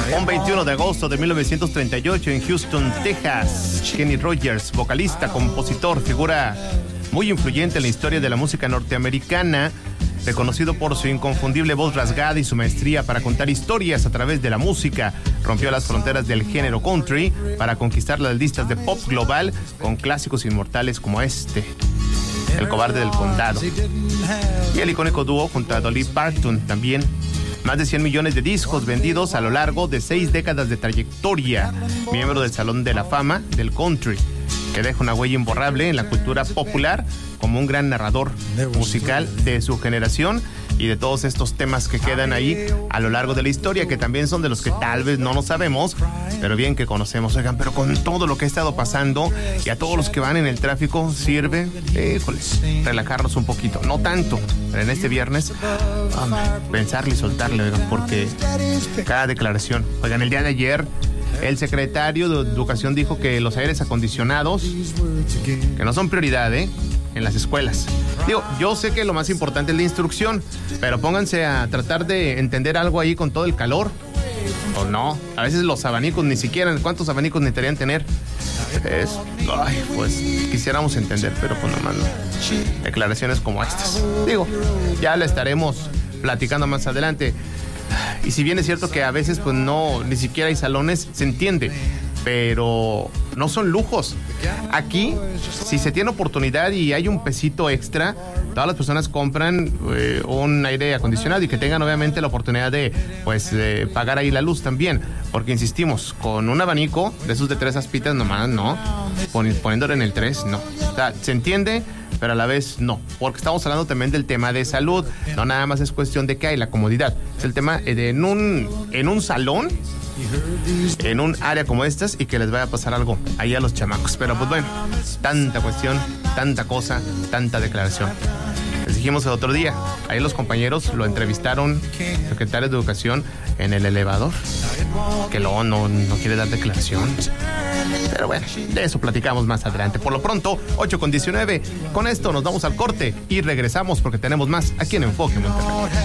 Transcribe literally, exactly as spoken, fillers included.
Un veintiuno de agosto de mil novecientos treinta y ocho en Houston, Texas, Kenny Rogers, vocalista, compositor, figura muy influyente en la historia de la música norteamericana, reconocido por su inconfundible voz rasgada y su maestría para contar historias a través de la música, rompió las fronteras del género country para conquistar las listas de pop global con clásicos inmortales como este, El cobarde del condado, y el icónico dúo junto a Dolly Parton también. Más de cien millones de discos vendidos a lo largo de seis décadas de trayectoria, miembro del Salón de la Fama del Country, que deja una huella imborrable en la cultura popular como un gran narrador musical de su generación y de todos estos temas que quedan ahí a lo largo de la historia, que también son de los que tal vez no nos sabemos, pero bien que conocemos. Oigan, pero con todo lo que ha estado pasando y a todos los que van en el tráfico, sirve, híjole, relajarnos un poquito. No tanto, pero en este viernes, hombre, pensarle y soltarle, oigan, porque cada declaración. Oigan, el día de ayer, el secretario de Educación dijo que los aires acondicionados, que no son prioridad, ¿eh?, en las escuelas. Digo, yo sé que lo más importante es la instrucción, pero pónganse a tratar de entender algo ahí con todo el calor. O no, a veces los abanicos ni siquiera, ¿cuántos abanicos necesitarían tener? Es, ay, pues quisiéramos entender, pero pues nomás no. Declaraciones como estas. Digo, ya la estaremos platicando más adelante. Y si bien es cierto que a veces pues no, ni siquiera hay salones, se entiende, pero no son lujos. Aquí, si se tiene oportunidad y hay un pesito extra, todas las personas compran eh, un aire acondicionado y que tengan obviamente la oportunidad de pues eh, pagar ahí la luz también, porque insistimos, con un abanico de esos de tres aspitas nomás no, Pon, poniéndolo en el tres, no. O sea, se entiende, pero a la vez no, porque estamos hablando también del tema de salud. No nada más es cuestión de que hay la comodidad, es el tema de en un, en un salón, en un área como estas, y que les vaya a pasar algo ahí a los chamacos. Pero pues bueno, tanta cuestión, tanta cosa, tanta declaración. Les dijimos el otro día, ahí los compañeros lo entrevistaron, secretario de Educación, en el elevador, que luego no, no quiere dar declaración. Pero bueno, de eso platicamos más adelante. Por lo pronto, ocho con diecinueve. Con esto nos vamos al corte y regresamos porque tenemos más aquí en Enfoque Monterrey.